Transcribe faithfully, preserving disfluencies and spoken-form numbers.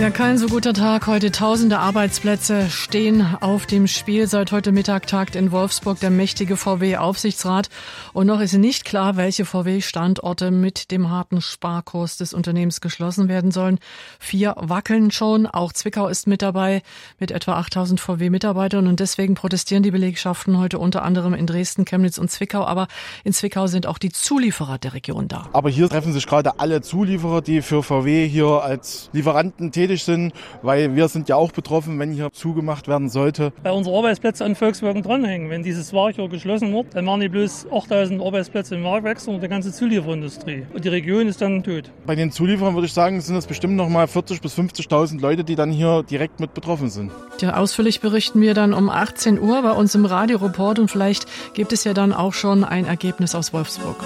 Ja, kein so guter Tag heute. Tausende Arbeitsplätze stehen auf dem Spiel. Seit heute Mittag tagt in Wolfsburg der mächtige V W-Aufsichtsrat. Und noch ist nicht klar, welche V W-Standorte mit dem harten Sparkurs des Unternehmens geschlossen werden sollen. Vier wackeln schon. Auch Zwickau ist mit dabei mit etwa achttausend V W-Mitarbeitern. Und deswegen protestieren die Belegschaften heute unter anderem in Dresden, Chemnitz und Zwickau. Aber in Zwickau sind auch die Zulieferer der Region da. Aber hier treffen sich gerade alle Zulieferer, die für V W hier als Lieferanten tätig sind, weil wir sind ja auch betroffen, wenn hier zugemacht werden sollte. Bei unseren Arbeitsplätzen an Volkswagen dranhängen. Wenn dieses Werk hier geschlossen wird, dann machen die bloß achttausend Arbeitsplätze im Werk weg und die ganze Zulieferindustrie. Und die Region ist dann tot. Bei den Zulieferern würde ich sagen, sind es bestimmt noch mal vierzigtausend bis fünfzigtausend Leute, die dann hier direkt mit betroffen sind. Ja, ausführlich berichten wir dann um achtzehn Uhr bei uns im Radioreport und vielleicht gibt es ja dann auch schon ein Ergebnis aus Wolfsburg.